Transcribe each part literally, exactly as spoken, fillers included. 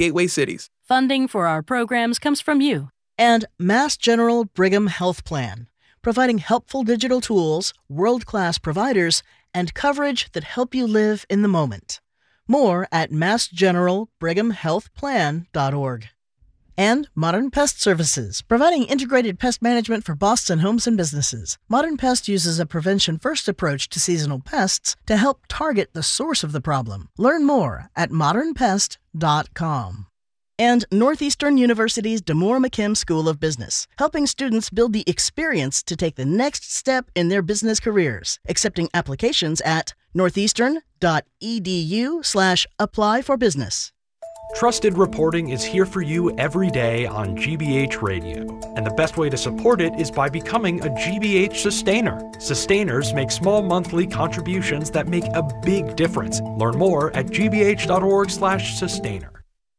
gateway cities. Funding for our programs comes from you. And Mass General Brigham Health Plan, providing helpful digital tools, world-class providers, and coverage that help you live in the moment. More at mass general brigham health plan dot org. And Modern Pest Services, providing integrated pest management for Boston homes and businesses. Modern Pest uses a prevention-first approach to seasonal pests to help target the source of the problem. Learn more at modern pest dot com. And Northeastern University's DeMoore McKim School of Business, helping students build the experience to take the next step in their business careers. Accepting applications at northeastern dot e d u slash apply for business. Trusted reporting is here for you every day on G B H Radio, and the best way to support it is by becoming a G B H sustainer. Sustainers make small monthly contributions that make a big difference. Learn more at g b h dot org slash sustainer.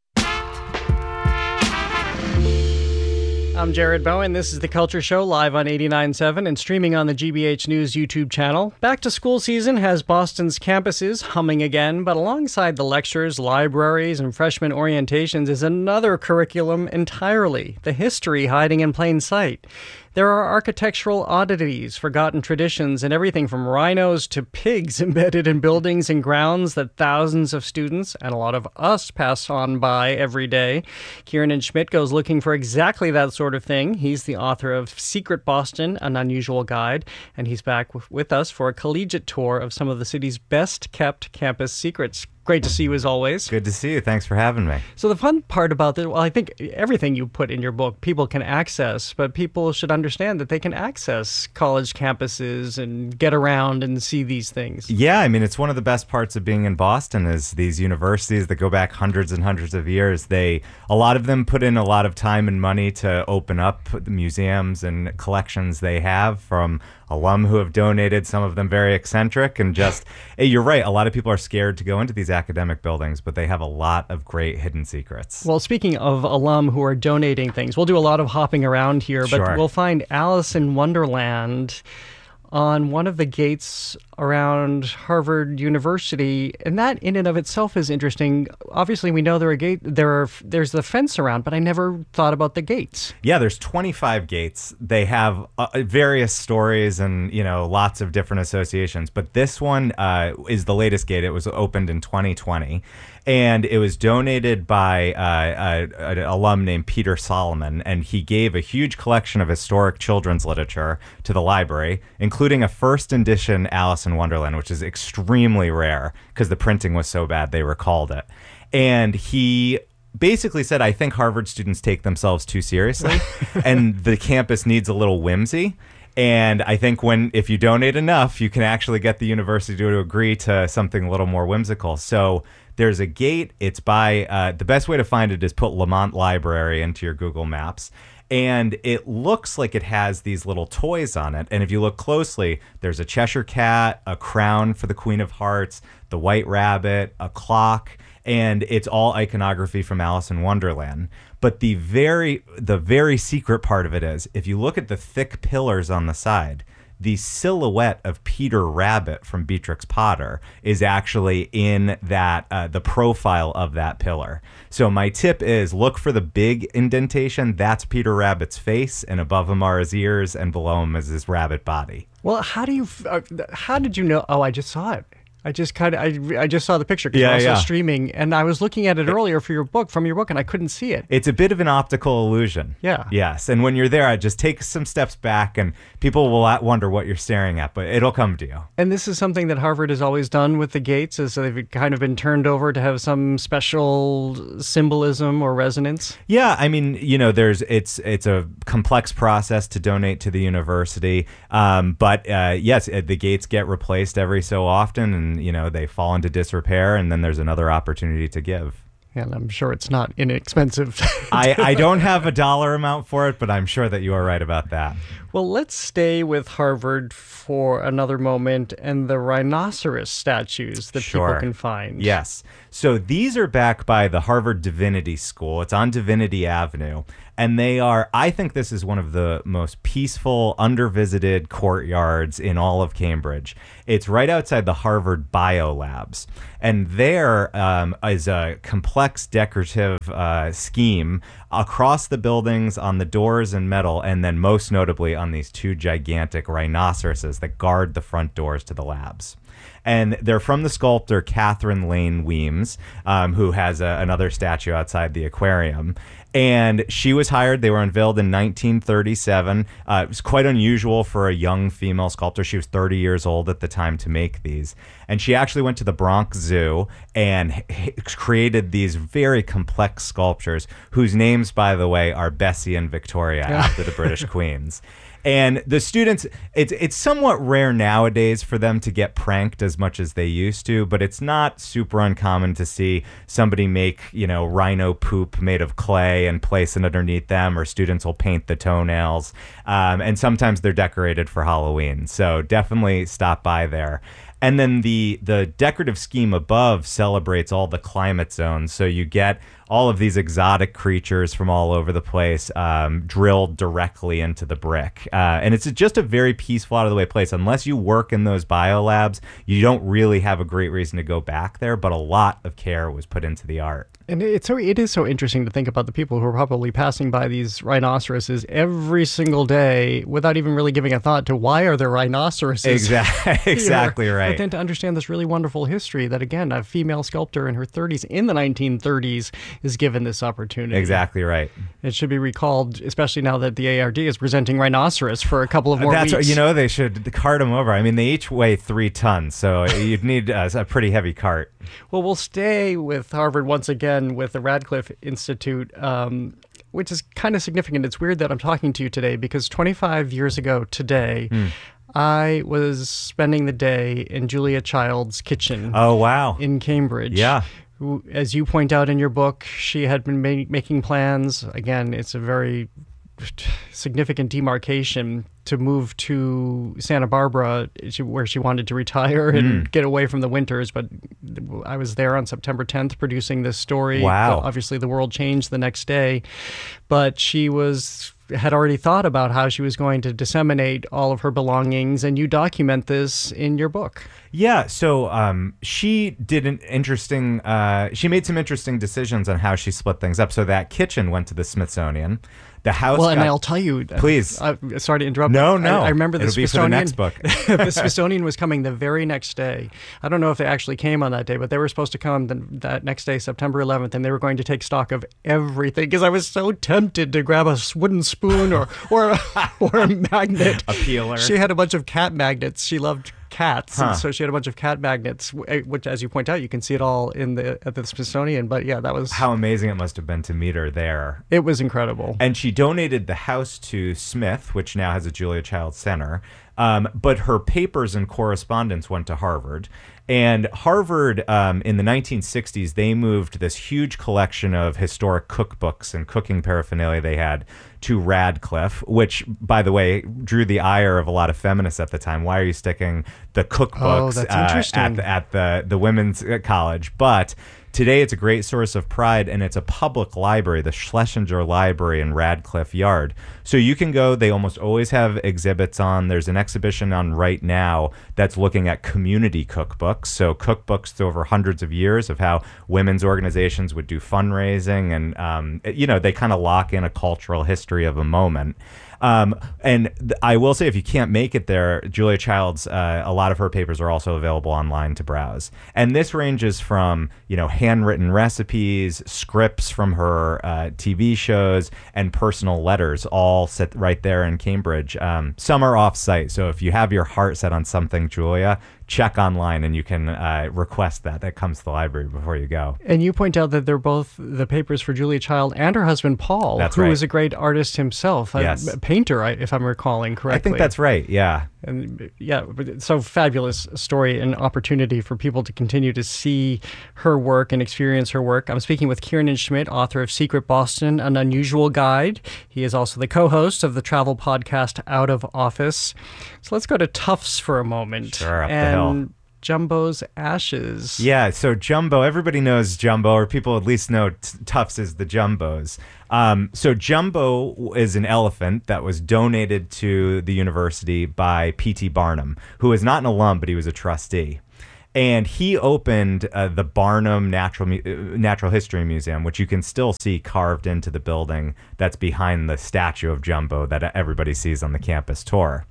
I'm Jared Bowen. This is The Culture Show, live on eighty-nine point seven and streaming on the G B H News YouTube channel. Back to school season has Boston's campuses humming again, but alongside the lectures, libraries, and freshman orientations is another curriculum entirely, the history hiding in plain sight. There are architectural oddities, forgotten traditions, and everything from rhinos to pigs embedded in buildings and grounds that thousands of students and a lot of us pass on by every day. Kieran Schmidt goes looking for exactly that sort of thing. He's the author of Secret Boston, An Unusual Guide, and he's back w- with us for a collegiate tour of some of the city's best-kept campus secrets. Great to see you as always. Good to see you. Thanks for having me. So the fun part about this, well, I think everything you put in your book, people can access, but people should understand that they can access college campuses and get around and see these things. Yeah, I mean, it's one of the best parts of being in Boston is these universities that go back hundreds and hundreds of years. They, a lot of them put in a lot of time and money to open up the museums and collections they have from alum who have donated, some of them very eccentric, and just, hey, you're right, a lot of people are scared to go into these academic buildings, but they have a lot of great hidden secrets. Well, speaking of alum who are donating things, we'll do a lot of hopping around here, but Sure. we'll find Alice in Wonderland on one of the gates around Harvard University, and that in and of itself is interesting. Obviously, we know there are gate, there are there's the fence around, but I never thought about the gates. Yeah, there's twenty-five gates. They have uh, various stories and, you know, lots of different associations, but this one uh, is the latest gate. It was opened in twenty twenty. And it was donated by uh, a, an alum named Peter Solomon, and he gave a huge collection of historic children's literature to the library, including a first edition Alice in Wonderland, which is extremely rare because the printing was so bad they recalled it. And he basically said, I think Harvard students take themselves too seriously, and the campus needs a little whimsy. And I think when if you donate enough, you can actually get the university to agree to something a little more whimsical. So there's a gate. It's by, uh, the best way to find it is put Lamont Library into your Google Maps. And it looks like it has these little toys on it. And if you look closely, there's a Cheshire Cat, a crown for the Queen of Hearts, the White Rabbit, a clock, and it's all iconography from Alice in Wonderland. But the very the very secret part of it is, if you look at the thick pillars on the side, the silhouette of Peter Rabbit from Beatrix Potter is actually in that uh, the profile of that pillar. So my tip is look for the big indentation. That's Peter Rabbit's face, and above him are his ears, and below him is his rabbit body. Well, how do you? Uh, how did you know? Oh, I just saw it. I just kind of, I, I just saw the picture because Yeah, you're also yeah. streaming, and I was looking at it earlier for your book, from your book, and I couldn't see it. It's a bit of an optical illusion. Yeah. Yes. And when you're there, I just take some steps back and people will wonder what you're staring at, but it'll come to you. And this is something that Harvard has always done with the gates, is they've kind of been turned over to have some special symbolism or resonance. Yeah, I mean, you know, there's it's it's a complex process to donate to the university, um, but uh, yes, the gates get replaced every so often, and you know they fall into disrepair, and then there's another opportunity to give. And I'm sure it's not inexpensive. I, I don't have a dollar amount for it, but I'm sure that you are right about that. Well, let's stay with Harvard for another moment and the rhinoceros statues that Sure. people can find. Yes. So these are back by the Harvard Divinity School. It's on Divinity Avenue. And they are, I think this is one of the most peaceful, under-visited courtyards in all of Cambridge. It's right outside the Harvard Biolabs. And there um, is a complex decorative uh, scheme across the buildings, on the doors and metal, and then most notably on these two gigantic rhinoceroses that guard the front doors to the labs. And they're from the sculptor Catherine Lane Weems, um, who has a, another statue outside the aquarium. And she was hired. They were unveiled in nineteen thirty-seven. Uh, it was quite unusual for a young female sculptor. She was thirty years old at the time to make these. And she actually went to the Bronx Zoo and h- created these very complex sculptures, whose names, by the way, are Bessie and Victoria, after the British queens. And the students, it's it's somewhat rare nowadays for them to get pranked as much as they used to, but it's not super uncommon to see somebody make, you know, rhino poop made of clay and place it underneath them, or students will paint the toenails. Um, and sometimes they're decorated for Halloween. So definitely stop by there. And then the the decorative scheme above celebrates all the climate zones. So you get all of these exotic creatures from all over the place um, drilled directly into the brick. Uh, and it's just a very peaceful, out-of-the-way place. Unless you work in those biolabs, you don't really have a great reason to go back there, but a lot of care was put into the art. And it's so it is so interesting to think about the people who are probably passing by these rhinoceroses every single day without even really giving a thought to why are there rhinoceroses. Exactly, exactly here? right. But then to understand this really wonderful history that, again, a female sculptor in her thirties, in the nineteen thirties, is given this opportunity. Exactly right. It should be recalled, especially now that the A R D is presenting rhinoceros for a couple of more That's weeks. What, you know, they should cart them over. I mean, they each weigh three tons, so you'd need a, a pretty heavy cart. Well, we'll stay with Harvard once again with the Radcliffe Institute, um, which is kind of significant. It's weird that I'm talking to you today because twenty-five years ago today, mm. I was spending the day in Julia Child's kitchen. Oh, wow. In Cambridge. Yeah. As you point out in your book, she had been ma- making plans. Again, it's a very significant demarcation to move to Santa Barbara, where she wanted to retire and mm. get away from the winters. But I was there on September tenth producing this story. Wow. Obviously, the world changed the next day. But she was had already thought about how she was going to disseminate all of her belongings, and you document this in your book. Yeah, so um, she did an interesting, uh, she made some interesting decisions on how she split things up. So that kitchen went to the Smithsonian. The house. Well, and got, I'll tell you, please. Uh, sorry to interrupt. No, no. I, I remember the It'll Smithsonian. Be for the next book. The Smithsonian was coming the very next day. I don't know if they actually came on that day, but they were supposed to come the, that next day, September eleventh, and they were going to take stock of everything because I was so tempted to grab a wooden spoon or or or a magnet, a peeler. She had a bunch of cat magnets. She loved cats, huh. and so she had a bunch of cat magnets, which, as you point out, you can see it all in the at the Smithsonian. But yeah, that was how amazing it must have been to meet her there. It was incredible. And she donated the house to Smith, which now has a Julia Child Center. Um, but her papers and correspondence went to Harvard. And Harvard, um, in the nineteen sixties, they moved this huge collection of historic cookbooks and cooking paraphernalia they had to Radcliffe, which, by the way, drew the ire of a lot of feminists at the time. Why are you sticking the cookbooks oh, that's uh, interesting. at, the, at the, the women's college? But today, it's a great source of pride, and it's a public library, the Schlesinger Library in Radcliffe Yard. So you can go. They almost always have exhibits on. There's an exhibition on right now that's looking at community cookbooks. So cookbooks over hundreds of years of how women's organizations would do fundraising, and um, you know, they kind of lock in a cultural history of a moment. Um, and th- I will say, if you can't make it there, Julia Child's, uh, a lot of her papers are also available online to browse. And this ranges from, you know, handwritten recipes, scripts from her uh, T V shows, and personal letters, all sit right there in Cambridge. Um, some are off-site, so if you have your heart set on something, Julia, check online and you can uh, request that. That comes to the library before you go. And you point out that they're both the papers for Julia Child and her husband, Paul, That's who right. was a great artist himself, a, Yes. a painter, I- if I'm recalling correctly. I think that's right, yeah. And yeah, but it's so fabulous story and opportunity for people to continue to see her work and experience her work. I'm speaking with Kiernan Schmidt, author of Secret Boston, An Unusual Guide. He is also the co-host of the travel podcast Out of Office. So let's go to Tufts for a moment. Sure, up the and hill. Jumbo's Ashes. Yeah, so Jumbo, everybody knows Jumbo, or people at least know t- Tufts is the Jumbos. Um, so Jumbo is an elephant that was donated to the university by P T Barnum, who is not an alum, but he was a trustee. And he opened uh, the Barnum Natural Mu- uh, Natural History Museum, which you can still see carved into the building that's behind the statue of Jumbo that everybody sees on the campus tour.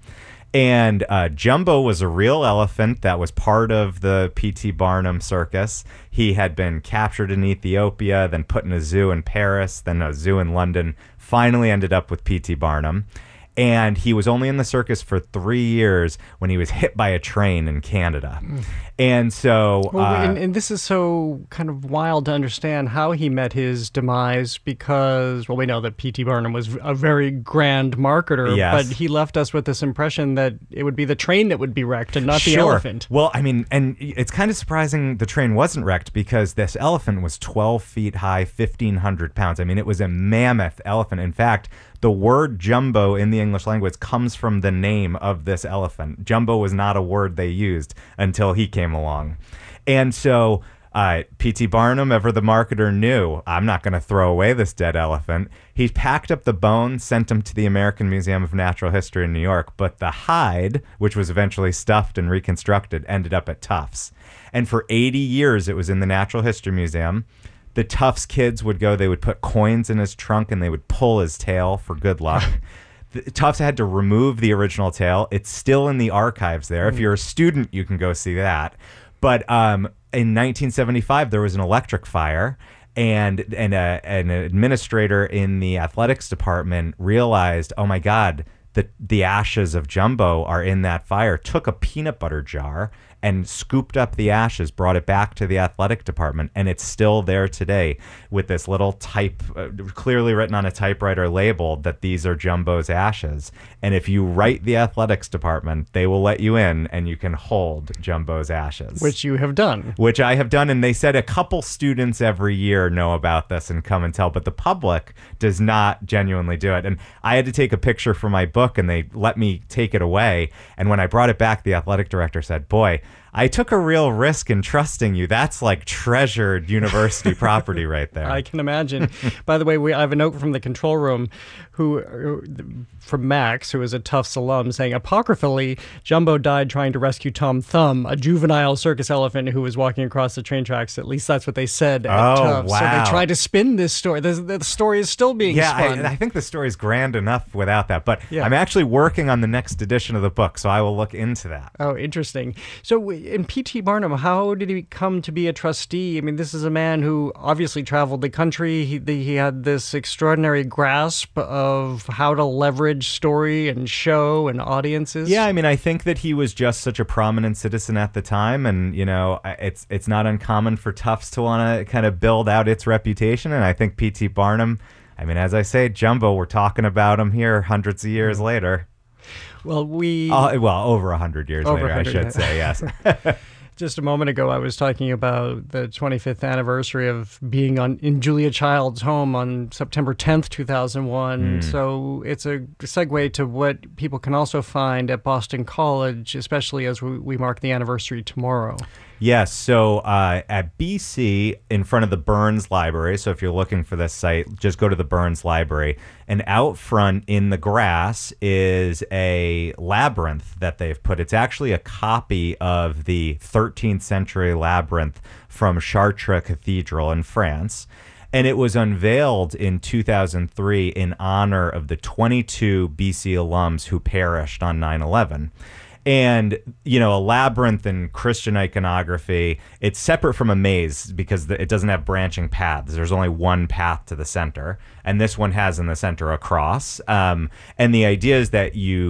And uh, Jumbo was a real elephant that was part of the P T Barnum circus. He had been captured in Ethiopia, then put in a zoo in Paris, then a zoo in London, finally ended up with P T Barnum. And he was only in the circus for three years when he was hit by a train in Canada. Mm. And so... Well, uh, and, and this is so kind of wild to understand how he met his demise because, well, we know that P T Barnum was a very grand marketer, Yes. but he left us with this impression that it would be the train that would be wrecked and not the Sure. elephant. Well, I mean, and it's kind of surprising the train wasn't wrecked because this elephant was twelve feet high, fifteen hundred pounds. I mean, it was a mammoth elephant. In fact, the word jumbo in the English language comes from the name of this elephant. Jumbo was not a word they used until he came along. And so uh, P T Barnum, ever the marketer, knew, I'm not going to throw away this dead elephant. He packed up the bones, sent him to the American Museum of Natural History in New York, but the hide, which was eventually stuffed and reconstructed, ended up at Tufts. And for eighty years, it was in the Natural History Museum. The Tufts kids would go, they would put coins in his trunk and they would pull his tail for good luck. The Tufts had to remove the original tail. It's still in the archives there. Mm. If you're a student, you can go see that. But um, in nineteen seventy-five, there was an electric fire, and and a, an administrator in the athletics department realized, oh my God, the the ashes of Jumbo are in that fire. Took a peanut butter jar and scooped up the ashes, brought it back to the athletic department, and it's still there today with this little type, uh, clearly written on a typewriter label that these are Jumbo's ashes. And if you write the athletics department, they will let you in and you can hold Jumbo's ashes. Which you have done. Which I have done, and they said a couple students every year know about this and come and tell, but the public does not genuinely do it. And I had to take a picture for my book, and they let me take it away. And when I brought it back, the athletic director said, boy, I took a real risk in trusting you. That's like treasured university property right there. I can imagine. By the way, we I have a note from the control room who, from Max, who is a Tufts alum, saying, apocryphally, Jumbo died trying to rescue Tom Thumb, a juvenile circus elephant who was walking across the train tracks. At least that's what they said at oh, Tufts. Wow. So they tried to spin this story. The, the story is still being yeah, spun. I, I think the story's grand enough without that. But yeah. I'm actually working on the next edition of the book, so I will look into that. Oh, interesting. So in P T Barnum, how did he come to be a trustee? I mean, this is a man who obviously traveled the country. He, the, he had this extraordinary grasp of how to leverage story and show and audiences. Yeah, I mean, I think that he was just such a prominent citizen at the time, and you know, it's it's not uncommon for Tufts to want to kind of build out its reputation. And I think P T Barnum, I mean, as I say, Jumbo, we're talking about him here hundreds of years later. Well, we... Uh, well, over a hundred years over later, one hundred, I should say, yes. Just a moment ago, I was talking about the twenty-fifth anniversary of being on in Julia Child's home on September tenth, two thousand one. Mm. So it's a segue to what people can also find at Boston College, especially as we, we mark the anniversary tomorrow. Yes, so uh, at B C, in front of the Burns Library, so if you're looking for this site, just go to the Burns Library, and out front in the grass is a labyrinth that they've put. It's actually a copy of the thirteenth century labyrinth from Chartres Cathedral in France, and it was unveiled in two thousand three in honor of the twenty-two B C alums who perished on nine eleven. And, you know, a labyrinth in Christian iconography, it's separate from a maze because it doesn't have branching paths. There's only one path to the center. And this one has in the center a cross. Um, and the idea is that you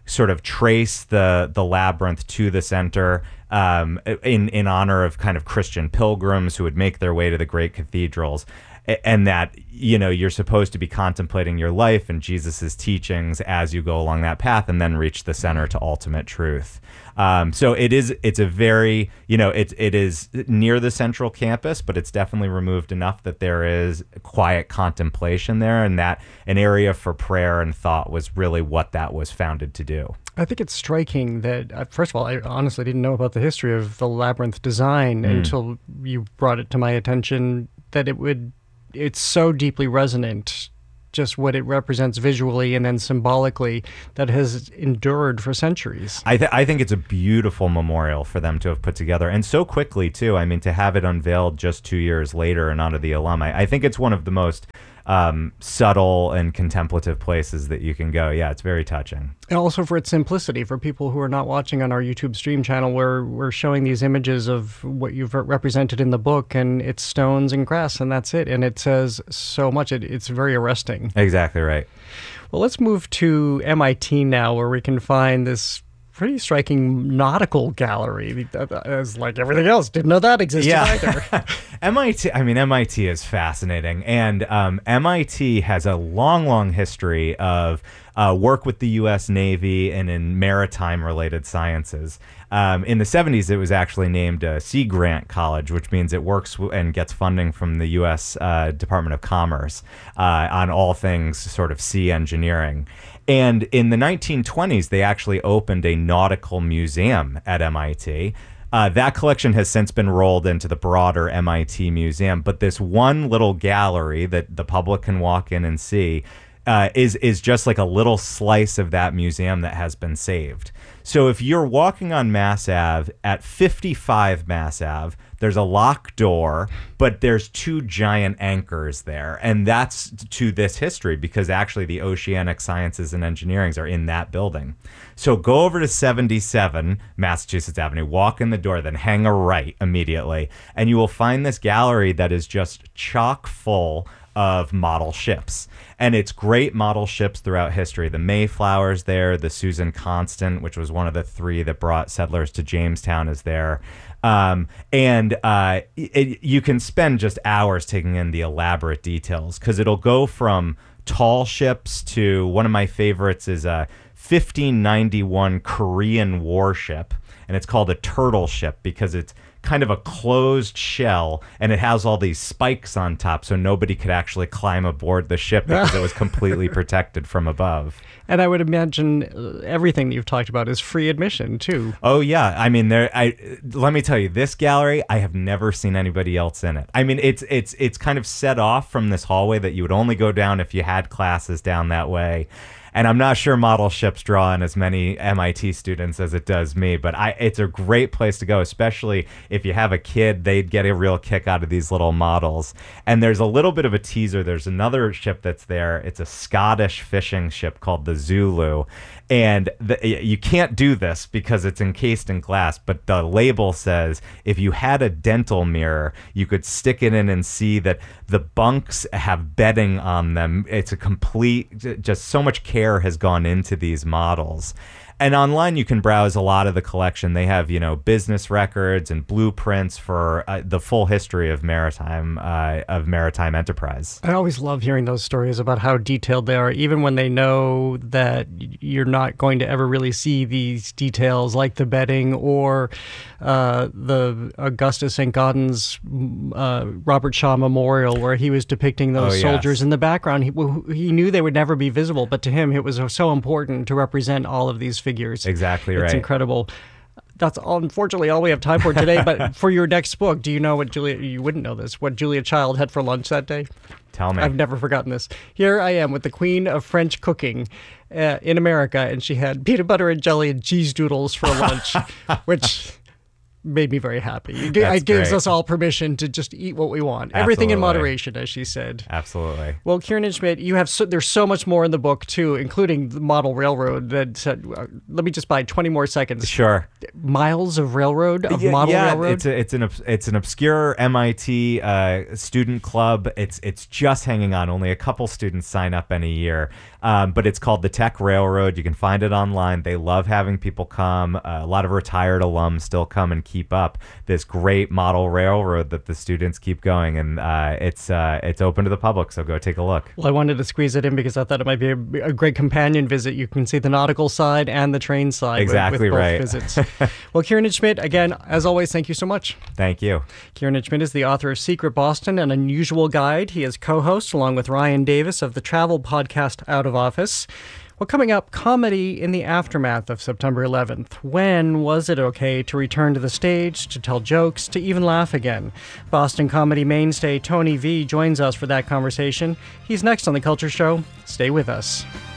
sort of trace the the labyrinth to the center um, in in honor of kind of Christian pilgrims who would make their way to the great cathedrals, and that, you know, you're supposed to be contemplating your life and Jesus's teachings as you go along that path, and then reach the center to ultimate truth. Um, so it is, it's a very, you know, it, it is near the central campus, but it's definitely removed enough that there is quiet contemplation there, and that an area for prayer and thought was really what that was founded to do. I think it's striking that, uh, first of all, I honestly didn't know about the history of the labyrinth design mm. until you brought it to my attention, that it would, it's so deeply resonant, just what it represents visually and then symbolically, that has endured for centuries. I, th- I think it's a beautiful memorial for them to have put together, and so quickly too. I mean, to have it unveiled just two years later and onto the alum, I, I think it's one of the most um, subtle and contemplative places that you can go. Yeah, it's very touching. And also for its simplicity, for people who are not watching on our YouTube stream channel, where we're showing these images of what you've represented in the book, and it's stones and grass, and that's it. And it says so much. It, it's very arresting. Exactly right. Well, let's move to M I T now, where we can find this pretty striking nautical gallery. As like everything else, didn't know that existed yeah. either. M I T, I mean, M I T is fascinating. And um, M I T has a long, long history of uh, work with the U S Navy and in maritime-related sciences. Um, in the seventies, it was actually named a Sea Grant College, which means it works w- and gets funding from the U S Uh, Department of Commerce uh, on all things sort of sea engineering. And in the nineteen twenties, they actually opened a nautical museum at M I T. Uh, that collection has since been rolled into the broader M I T museum, but this one little gallery that the public can walk in and see uh, is is just like a little slice of that museum that has been saved. So if you're walking on Mass Ave at fifty-five Mass Ave, there's a locked door, but there's two giant anchors there. And that's to this history, because actually the oceanic sciences and engineerings are in that building. So go over to seventy-seven Massachusetts Avenue, walk in the door, then hang a right immediately, and you will find this gallery that is just chock full of model ships. And it's great model ships throughout history. The Mayflower's there, the Susan Constant, which was one of the three that brought settlers to Jamestown, is there. Um, and uh, it, you can spend just hours taking in the elaborate details, because it'll go from tall ships to, one of my favorites is a fifteen ninety-one Korean warship, and it's called a turtle ship because it's kind of a closed shell, and it has all these spikes on top, so nobody could actually climb aboard the ship because it was completely protected from above. And I would imagine everything that you've talked about is free admission too. Oh yeah, I mean, there. I let me tell you, this gallery, I have never seen anybody else in it. I mean, it's it's it's kind of set off from this hallway that you would only go down if you had classes down that way. And I'm not sure model ships draw in as many M I T students as it does me, but I, it's a great place to go, especially if you have a kid. They'd get a real kick out of these little models. And there's a little bit of a teaser. There's another ship that's there. It's a Scottish fishing ship called the Zulu. And the, you can't do this because it's encased in glass, but the label says if you had a dental mirror, you could stick it in and see that the bunks have bedding on them. It's a complete, just so much care has gone into these models. And online, you can browse a lot of the collection. They have, you know, business records and blueprints for uh, the full history of maritime uh, of maritime enterprise. I always love hearing those stories about how detailed they are, even when they know that you're not going to ever really see these details, like the bedding or uh, the Augustus Saint Gaudens uh, Robert Shaw Memorial, where he was depicting those oh, soldiers yes. in the background. He, he knew they would never be visible, but to him, it was so important to represent all of these figures. Exactly right. It's incredible. That's all, unfortunately all we have time for today. But for your next book, do you know what Julia, you wouldn't know this, what Julia Child had for lunch that day? Tell me. I've never forgotten this. Here I am with the queen of French cooking uh, in America, and she had peanut butter and jelly and cheese doodles for lunch, which made me very happy. It, That's it gives great. us all permission to just eat what we want. Everything in Absolutely. moderation, as she said. Absolutely. Well, Kieran Schmidt, you have so, there's so much more in the book too, including the model railroad. That said, uh, let me just buy twenty more seconds. Sure. Miles of railroad of yeah, model yeah, railroad. It's a, it's an obs- it's an obscure M I T uh, student club. It's it's just hanging on. Only a couple students sign up in a year, um, but it's called the Tech Railroad. You can find it online. They love having people come. Uh, a lot of retired alums still come and keep up this great model railroad that the students keep going, and uh, it's uh, it's open to the public. So go take a look. Well, I wanted to squeeze it in because I thought it might be a, a great companion visit. You can see the nautical side and the train side Exactly with, with both right. visits. Well, Kieran Schmidt, again, as always, thank you so much. Thank you. Kieran Schmidt is the author of Secret Boston, An Unusual Guide. He is co-host along with Ryan Davis of the travel podcast Out of Office. Well, coming up, comedy in the aftermath of September eleventh. When was it okay to return to the stage, to tell jokes, to even laugh again? Boston comedy mainstay Tony V joins us for that conversation. He's next on The Culture Show. Stay with us.